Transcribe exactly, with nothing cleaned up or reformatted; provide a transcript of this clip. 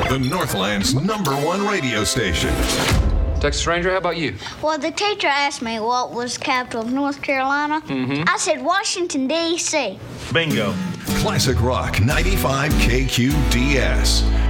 the Northland's number one radio station. Texas Ranger, how about you? Well, the teacher asked me what was the capital of North Carolina. Mm-hmm. I said Washington, D C Bingo. Classic Rock ninety-five K Q D S.